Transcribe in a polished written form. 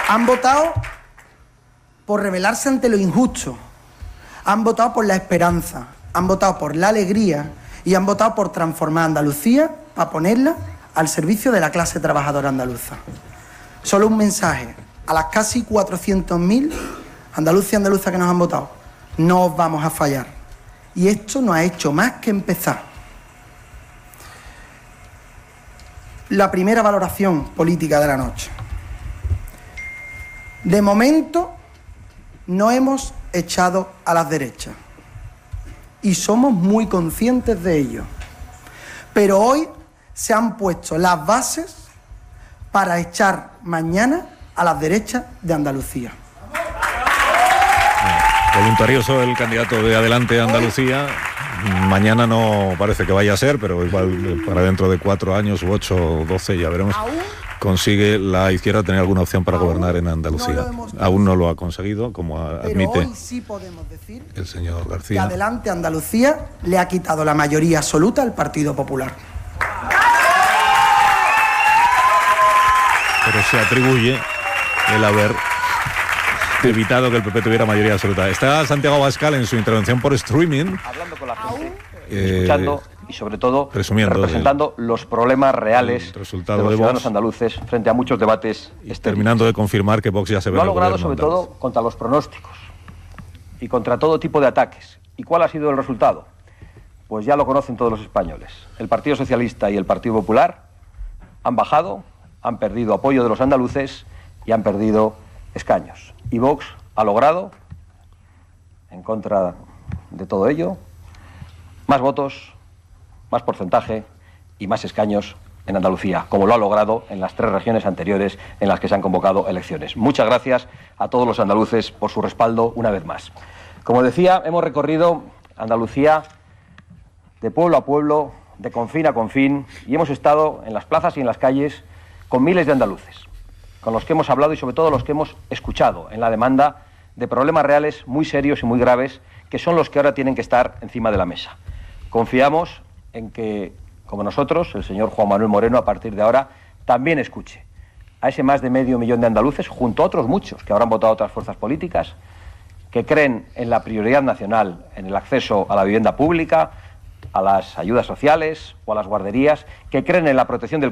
Han votado por rebelarse ante lo injusto, han votado por la esperanza, han votado por la alegría y han votado por transformar Andalucía para ponerla al servicio de la clase trabajadora andaluza. Solo un mensaje a las casi 400.000 andaluces y andaluzas que nos han votado: no os vamos a fallar. Y esto no ha hecho más que empezar. La primera valoración política de la noche. De momento no hemos echado a las derechas y somos muy conscientes de ello. Pero hoy se han puesto las bases para echar mañana a las derechas de Andalucía. Voluntarioso el candidato de Adelante Andalucía. Mañana no parece que vaya a ser, pero igual para dentro de 4 años u 8 o 12 ya veremos. Consigue la izquierda tener alguna opción para gobernar en Andalucía. Aún no lo ha conseguido, como admite hoy sí podemos decir el señor que García. Adelante Andalucía le ha quitado la mayoría absoluta al Partido Popular. Pero se atribuye el haber evitado que el PP tuviera mayoría absoluta. Está Santiago Abascal en su intervención por streaming, hablando con la gente, escuchando y sobre todo representando los problemas reales de los ciudadanos andaluces frente a muchos debates. Terminando de confirmar que Vox ya se ve. Lo ha logrado sobre todo contra los pronósticos y contra todo tipo de ataques. ¿Y cuál ha sido el resultado? Pues ya lo conocen todos los españoles. El Partido Socialista y el Partido Popular han bajado, han perdido apoyo de los andaluces y han perdido escaños. Y Vox ha logrado, en contra de todo ello, más votos, más porcentaje y más escaños en Andalucía, como lo ha logrado en las 3 regiones anteriores en las que se han convocado elecciones. Muchas gracias a todos los andaluces por su respaldo una vez más. Como decía, hemos recorrido Andalucía de pueblo a pueblo, de confín a confín, y hemos estado en las plazas y en las calles con miles de andaluces, con los que hemos hablado y sobre todo los que hemos escuchado en la demanda de problemas reales muy serios y muy graves, que son los que ahora tienen que estar encima de la mesa. Confiamos en que, como nosotros, el señor Juan Manuel Moreno, a partir de ahora, también escuche a ese más de medio millón de andaluces, junto a otros muchos que habrán votado a otras fuerzas políticas, que creen en la prioridad nacional, en el acceso a la vivienda pública, a las ayudas sociales o a las guarderías, que creen en la protección del